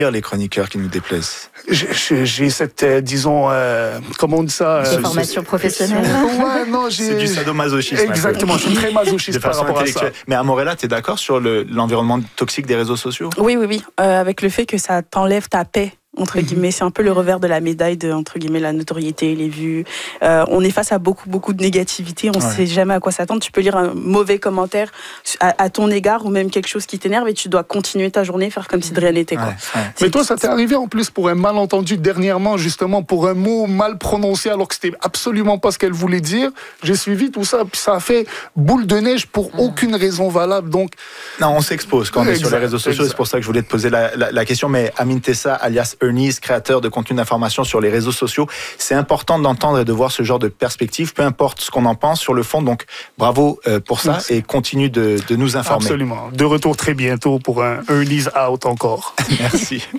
les chroniqueurs qui nous déplaisent? J'ai cette, disons, comment on dit ça, formation professionnelle. Ouais, non, c'est du sadomasochisme. Exactement, je suis très masochiste par rapport à ça. Mais Amorella, tu es d'accord sur l'environnement toxique des réseaux sociaux? Oui. Avec le fait que ça t'enlève ta paix, entre guillemets. C'est un peu le revers de la médaille de, entre guillemets, la notoriété, les vues. On est face à beaucoup de négativité. On ne sait jamais à quoi s'attendre. Tu peux lire un mauvais commentaire à ton égard ou même quelque chose qui t'énerve et tu dois continuer ta journée, faire comme si de rien n'était. Mais toi, ça t'est arrivé en plus pour un malentendu dernièrement, justement, pour un mot mal prononcé alors que c'était absolument pas ce qu'elle voulait dire. J'ai suivi tout ça, puis ça a fait boule de neige pour aucune raison valable. Donc... Non, on s'expose quand on est sur les réseaux sociaux. C'est pour ça que je voulais te poser la question. Mais Amin Tessa, alias Ernie, créateur de contenu d'information sur les réseaux sociaux, c'est important d'entendre et de voir ce genre de perspective, peu importe ce qu'on en pense sur le fond. Donc, bravo pour ça. Merci. Et continue de nous informer. Absolument. De retour très bientôt pour un Ernie's Out encore. Merci.